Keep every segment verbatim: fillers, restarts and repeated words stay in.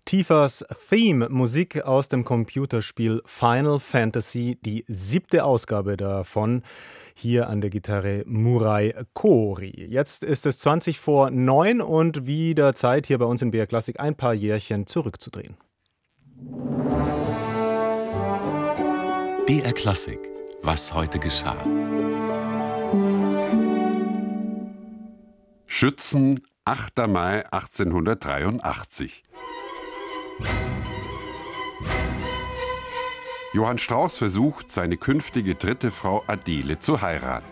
Tifas Theme, Musik aus dem Computerspiel Final Fantasy, die siebte Ausgabe davon, hier an der Gitarre Murai Kori. Jetzt ist es zwanzig vor neun und wieder Zeit, hier bei uns in B R Klassik ein paar Jährchen zurückzudrehen. B R Klassik, was heute geschah. Schützen, achter Mai achtzehnhundertdreiundachtzig. Johann Strauß versucht, seine künftige dritte Frau Adele zu heiraten.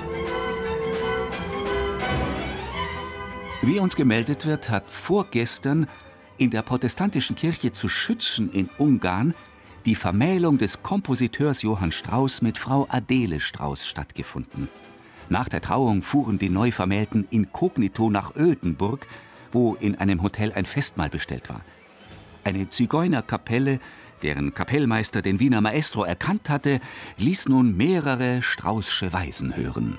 Wie uns gemeldet wird, hat vorgestern in der protestantischen Kirche zu Schützen in Ungarn die Vermählung des Kompositeurs Johann Strauß mit Frau Adele Strauß stattgefunden. Nach der Trauung fuhren die Neuvermählten inkognito nach Ödenburg, wo in einem Hotel ein Festmahl bestellt war. Eine Zigeunerkapelle, deren Kapellmeister den Wiener Maestro erkannt hatte, ließ nun mehrere Straußsche Weisen hören.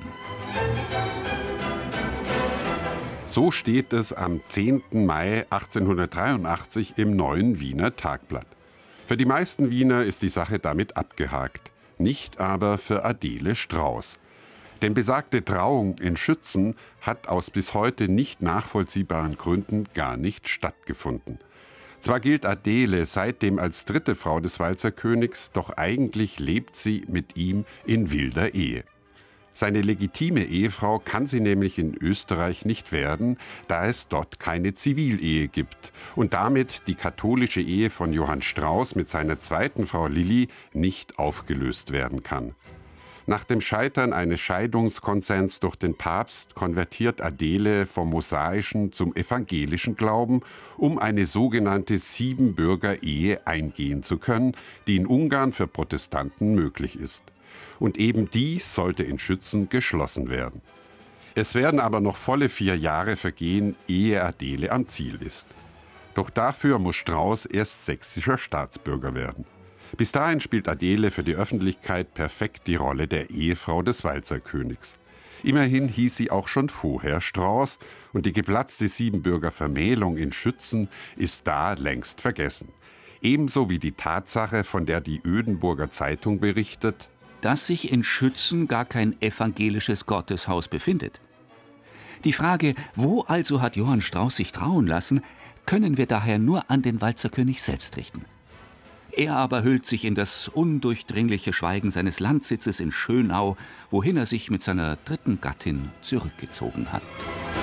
So steht es am zehnten Mai achtzehnhundertdreiundachtzig im Neuen Wiener Tagblatt. Für die meisten Wiener ist die Sache damit abgehakt, nicht aber für Adele Strauß. Denn besagte Trauung in Schützen hat aus bis heute nicht nachvollziehbaren Gründen gar nicht stattgefunden. Zwar gilt Adele seitdem als dritte Frau des Walzerkönigs, doch eigentlich lebt sie mit ihm in wilder Ehe. Seine legitime Ehefrau kann sie nämlich in Österreich nicht werden, da es dort keine Zivilehe gibt und damit die katholische Ehe von Johann Strauß mit seiner zweiten Frau Lilli nicht aufgelöst werden kann. Nach dem Scheitern eines Scheidungskonsens durch den Papst konvertiert Adele vom mosaischen zum evangelischen Glauben, um eine sogenannte Siebenbürger-Ehe eingehen zu können, die in Ungarn für Protestanten möglich ist. Und eben die sollte in Schützen geschlossen werden. Es werden aber noch volle vier Jahre vergehen, ehe Adele am Ziel ist. Doch dafür muss Strauß erst sächsischer Staatsbürger werden. Bis dahin spielt Adele für die Öffentlichkeit perfekt die Rolle der Ehefrau des Walzerkönigs. Immerhin hieß sie auch schon vorher Strauß und die geplatzte Siebenbürger Vermählung in Schützen ist da längst vergessen. Ebenso wie die Tatsache, von der die Ödenburger Zeitung berichtet, dass sich in Schützen gar kein evangelisches Gotteshaus befindet. Die Frage, wo also hat Johann Strauß sich trauen lassen, können wir daher nur an den Walzerkönig selbst richten. Er aber hüllt sich in das undurchdringliche Schweigen seines Landsitzes in Schönau, wohin er sich mit seiner dritten Gattin zurückgezogen hat.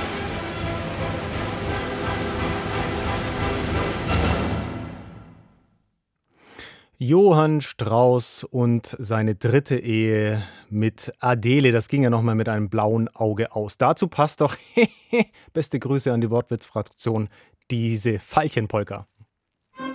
Johann Strauß und seine dritte Ehe mit Adele, das ging ja nochmal mit einem blauen Auge aus. Dazu passt doch, beste Grüße an die Wortwitzfraktion, diese Veilchenpolka.